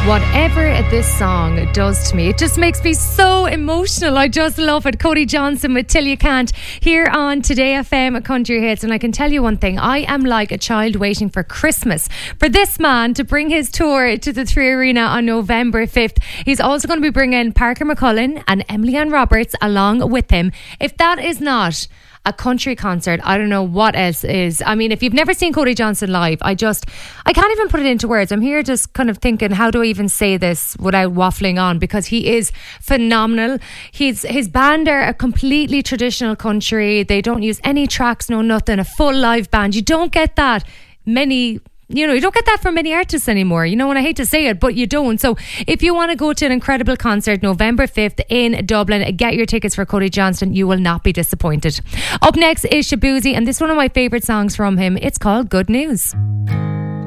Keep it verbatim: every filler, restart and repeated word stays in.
Whatever this song does to me, it just makes me so emotional. I just love it. Cody Johnson with Till You Can't here on Today F M Country Hits. And I can tell you one thing, I am like a child waiting for Christmas for this man to bring his tour to the Three Arena on November fifth. He's also going to be bringing Parker McCullin and Emily Ann Roberts along with him. If that is not a country concert, I don't know what else is. I mean, if you've never seen Cody Johnson live, I just, I can't even put it into words. I'm here just kind of thinking, how do I even say this without waffling on? Because he is phenomenal. He's, his band are a completely traditional country. They don't use any tracks, no nothing, a full live band. You don't get that many... You know, you don't get that from many artists anymore, you know, and I hate to say it, but you don't. So if you want to go to an incredible concert November fifth in Dublin, get your tickets for Cody Johnson. You will not be disappointed. Up next is Shaboozey, and this is one of my favourite songs from him. It's called Good News.